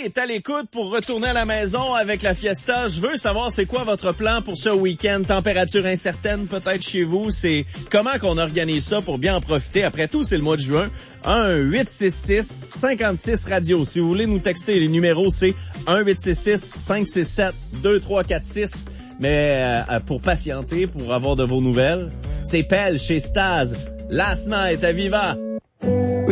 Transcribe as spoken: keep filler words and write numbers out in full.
est à l'écoute pour retourner à la maison avec la fiesta. Je veux savoir c'est quoi votre plan pour ce week-end. Température incertaine peut-être chez vous. C'est comment qu'on organise ça pour bien en profiter. Après tout, c'est le mois de juin. un huit six six cinq six radio. Si vous voulez nous texter, les numéros, c'est un huit six six cinq six sept deux trois quatre six. Mais euh, pour patienter, pour avoir de vos nouvelles, c'est Pelle chez Staz. Last Night à Viva.